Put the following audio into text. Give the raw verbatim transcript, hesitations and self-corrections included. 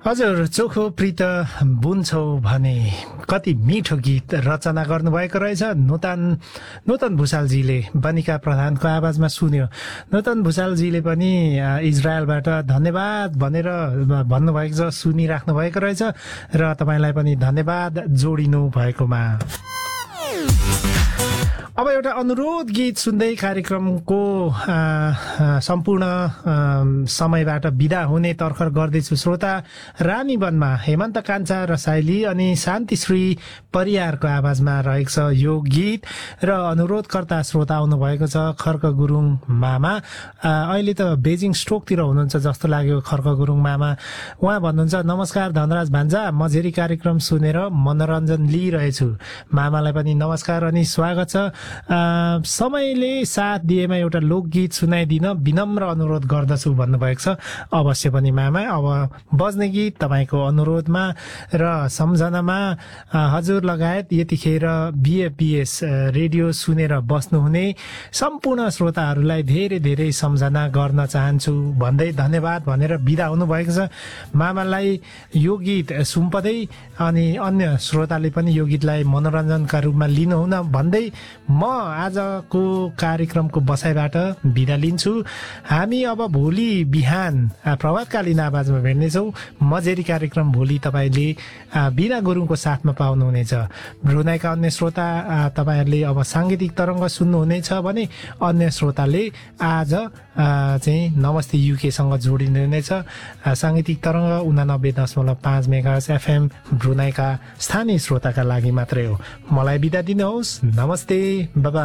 हजुर, चोखो प्रीत बुन्छौ भने कति मिठो गीत रचना गर्नुभएको रहेछ नूतन नूतन भुषालजीले। बनिका प्रधानको आवाजमा सुन्यो। नूतन भुषालजीले पनि इजरायलबाट धन्यवाद भनेर भन्नुभएको छ, सुनिराख्नु भएको रहेछ र तपाईँलाई पनि धन्यवाद जोडिनु भएकोमा। अब एउटा अनुरोध गीत सुन्दै कार्यक्रमको सम्पूर्ण समयबाट बिदा हुने तर्खर गर्दैछु। श्रोता रानीवनमा हेमन्त कान्छा रसाइली अनि शान्तिश्री परियारको आवाजमा रहेको छ यो गीत र अनुरोधकर्ता श्रोता आउनु भएको छ खर्क गुरुङ मामा। अहिले त बेजिङ स्ट्रोकतिर हुनुहुन्छ जस्तो लाग्यो खर्क गुरुङ मामा। उहाँ भन्नुहुन्छ, नमस्कार धनराज भान्जा, मझेरी कार्यक्रम सुनेर मनोरञ्जन लिइरहेछु। मामालाई पनि नमस्कार अनि स्वागत छ। समयले साथ दिएमा एउटा लोकगीत सुनाइदिन विनम्र अनुरोध गर्दछु भन्नुभएको छ। अवश्य पनि मामा, अब बज्ने गीत तपाईँको अनुरोधमा र सम्झनामा हजुर लगायत यतिखेर बिएफबिएस रेडियो सुनेर बस्नुहुने सम्पूर्ण श्रोताहरूलाई धेरै धेरै सम्झना गर्न चाहन्छु भन्दै धन्यवाद भनेर बिदा हुनुभएको छ। मामालाई यो गीत सुम्पदै अनि अन्य श्रोताले पनि यो गीतलाई मनोरञ्जनका रूपमा लिनुहुन भन्दै म आजको कार्यक्रमको बसाइबाट बिदा लिन्छु। हामी अब भोलि बिहान प्रभातकालीन आवाजमा भेट्नेछौँ। मझेरी कार्यक्रम भोलि तपाईँले बिना गुरुङको साथमा पाउनुहुनेछ। ब्रुनाईका अन्य श्रोता तपाईँहरूले अब साङ्गीतिक तरङ्ग सुन्नुहुनेछ भने अन्य श्रोताले आज चाहिँ नमस्ते युकेसँग जोडिनुहुनेछ। साङ्गीतिक तरङ्ग उनानब्बे दशमलव पाँच मेगाहर्ज एफएम ब्रुनाईका स्थानीय श्रोताका लागि मात्रै हो। मलाई बिदा दिनुहोस्। नमस्ते, बाबा।